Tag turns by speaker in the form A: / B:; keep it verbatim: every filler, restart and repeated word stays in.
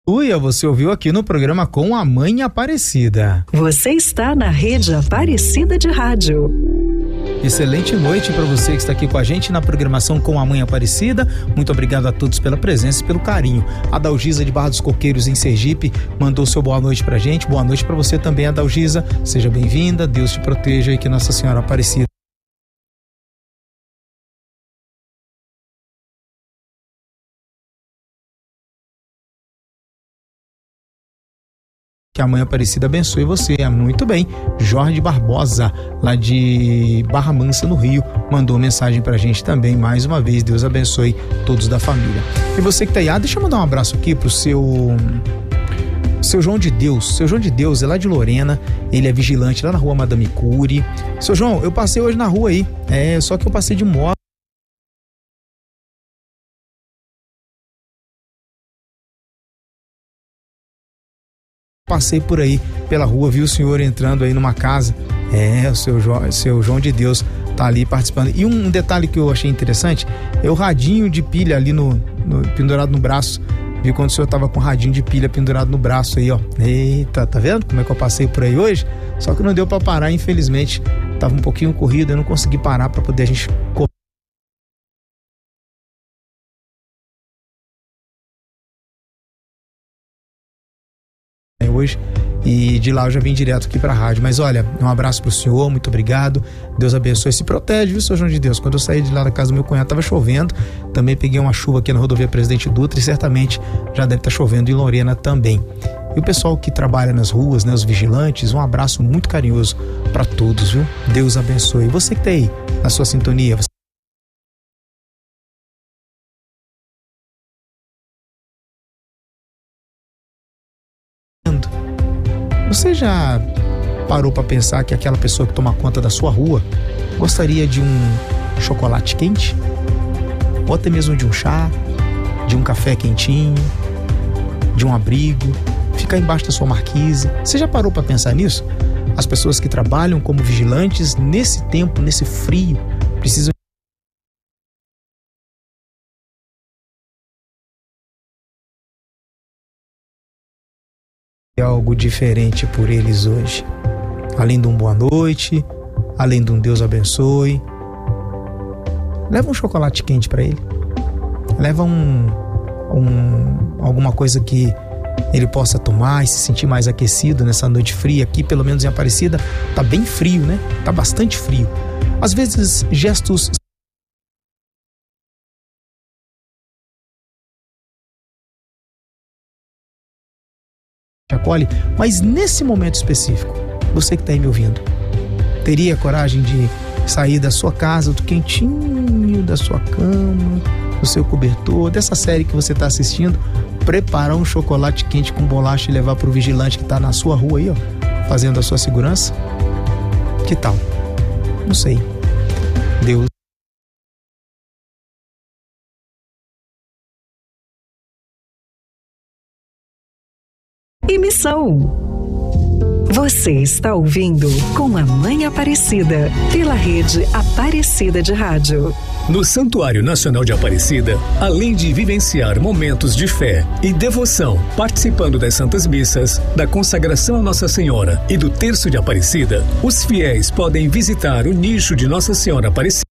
A: Você ouviu aqui no programa Com a Mãe Aparecida.
B: Você está na Rede Aparecida de Rádio.
A: Excelente noite para você que está aqui com a gente na programação Com a Mãe Aparecida. Muito obrigado a todos pela presença e pelo carinho. A Dalgisa de Barra dos Coqueiros, em Sergipe, mandou seu boa noite pra gente. Boa noite para você também, a Dalgisa. Seja bem-vinda, Deus te proteja e que Nossa Senhora Aparecida que a Mãe Aparecida abençoe você. Muito bem. Jorge Barbosa, lá de Barra Mansa, no Rio, mandou mensagem pra gente também. Mais uma vez, Deus abençoe todos da família. E você que tá aí, ah, deixa eu mandar um abraço aqui pro seu... Seu João de Deus. Seu João de Deus é lá de Lorena. Ele é vigilante lá na rua Madame Cury. Seu João, eu passei hoje na rua aí. É, só que eu passei de moto. Passei por aí pela rua, vi o senhor entrando aí numa casa. É, o seu João, seu João de Deus tá ali participando. E um detalhe que eu achei interessante é o radinho de pilha ali no, no pendurado no braço. Vi quando o senhor tava com o radinho de pilha pendurado no braço aí, ó. Eita, tá vendo como é que eu passei por aí hoje? Só que não deu pra parar, infelizmente. Tava um pouquinho corrido, eu não consegui parar pra poder a gente hoje, e de lá eu já vim direto aqui pra rádio. Mas olha, um abraço pro senhor, muito obrigado, Deus abençoe, se protege, viu, seu João de Deus? Quando eu saí de lá da casa do meu cunhado tava chovendo, também peguei uma chuva aqui na rodovia Presidente Dutra e certamente já deve estar chovendo em Lorena também. E o pessoal que trabalha nas ruas, né, os vigilantes, um abraço muito carinhoso pra todos, viu? Deus abençoe. Você que tá aí na sua sintonia, você... Você já parou para pensar que aquela pessoa que toma conta da sua rua gostaria de um chocolate quente? Ou até mesmo de um chá, de um café quentinho, de um abrigo, ficar embaixo da sua marquise? Você já parou para pensar nisso? As pessoas que trabalham como vigilantes nesse tempo, nesse frio, precisam algo diferente por eles hoje. Além de um boa noite, além de um Deus abençoe, leva um chocolate quente para ele. Leva um, um alguma coisa que ele possa tomar e se sentir mais aquecido nessa noite fria. Aqui, pelo menos em Aparecida, tá bem frio, né? Tá bastante frio. Às vezes, gestos acolhe, mas nesse momento específico, você que está aí me ouvindo, teria coragem de sair da sua casa, do quentinho da sua cama, do seu cobertor, dessa série que você está assistindo, preparar um chocolate quente com bolacha e levar para o vigilante que está na sua rua aí, ó, fazendo a sua segurança? Que tal? Não sei. Deus.
B: Emissão. Você está ouvindo Com a Mãe Aparecida, pela Rede Aparecida de Rádio.
C: No Santuário Nacional de Aparecida, além de vivenciar momentos de fé e devoção, participando das Santas Missas, da consagração a Nossa Senhora e do Terço de Aparecida, os fiéis podem visitar o nicho de Nossa Senhora Aparecida